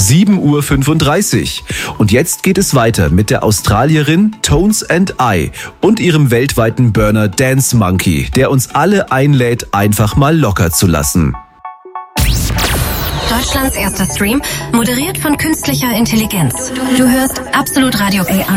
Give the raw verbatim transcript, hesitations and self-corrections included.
sieben Uhr fünfunddreißig. Und jetzt geht es weiter mit der Australierin Tones and I und ihrem weltweiten Burner Dance Monkey, der uns alle einlädt, einfach mal locker zu lassen. Deutschlands erster Stream, moderiert von künstlicher Intelligenz. Du hörst Absolut Radio A I.